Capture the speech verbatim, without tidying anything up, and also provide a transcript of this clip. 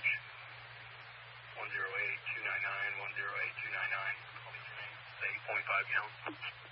approach. one zero eight two nine nine, one zero eight two nine nine. It's eight point five gallons.